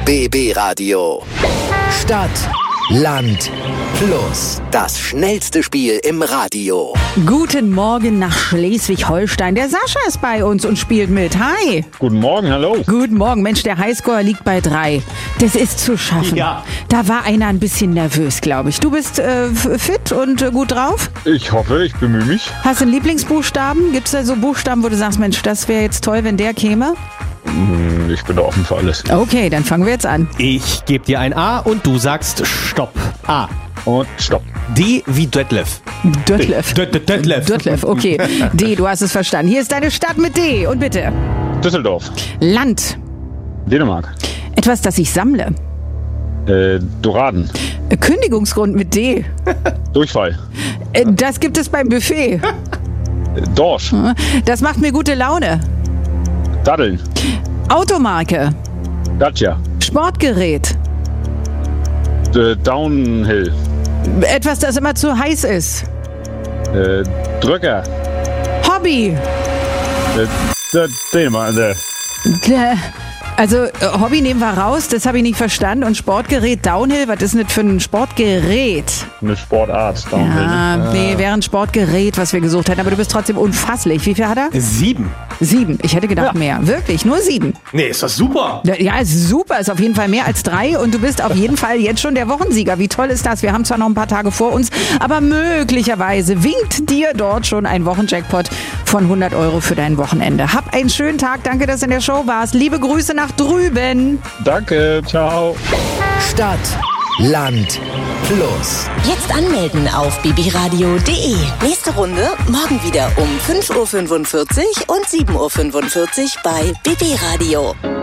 BB Radio. Stadt, Land, Fluss. Das schnellste Spiel im Radio. Guten Morgen nach Schleswig-Holstein. Der Sascha ist bei uns und spielt mit. Hi. Guten Morgen, hallo. Guten Morgen. Mensch, der Highscore liegt bei 3. Das ist zu schaffen. Ja. Da war einer ein bisschen nervös, glaube ich. Du bist fit und gut drauf? Ich hoffe, ich bemühe mich. Hast du einen Lieblingsbuchstaben? Gibt es da so Buchstaben, wo du sagst, Mensch, das wäre jetzt toll, wenn der käme? Ich bin da offen für alles. Okay, dann fangen wir jetzt an. Ich gebe dir ein A und du sagst Stopp. A. Und stopp. D wie Detlef. Detlef. Detlef. Okay. D, du hast es verstanden. Hier ist deine Stadt mit D. Und bitte. Düsseldorf. Land. Dänemark. Etwas, das ich sammle. Doraden. Kündigungsgrund mit D. Durchfall. Das gibt es beim Buffet. Dorsch. Das macht mir gute Laune. Daddeln. Automarke. Dacia. Sportgerät. Downhill. Etwas, das immer zu heiß ist. Drücker. Hobby. Dänemark. Also Hobby nehmen wir raus, das habe ich nicht verstanden. Und Sportgerät, Downhill, was ist denn das für ein Sportgerät? Eine Sportart. Downhill. Ja, nee, wäre ein Sportgerät, was wir gesucht hätten. Aber du bist trotzdem unfasslich. Wie viel hat er? 7. 7. Ich hätte gedacht mehr. Wirklich, nur 7. Nee, ist das super. Ja, ist super. Ist auf jeden Fall mehr als 3. Und du bist auf jeden Fall jetzt schon der Wochensieger. Wie toll ist das? Wir haben zwar noch ein paar Tage vor uns, aber möglicherweise winkt dir dort schon ein Wochenjackpot von 100 Euro für dein Wochenende. Hab einen schönen Tag. Danke, dass du in der Show warst. Liebe Grüße nach drüben. Danke, ciao. Stadt, Land, Fluss. Jetzt anmelden auf bbradio.de. Nächste Runde morgen wieder um 5.45 Uhr und 7.45 Uhr bei BB Radio.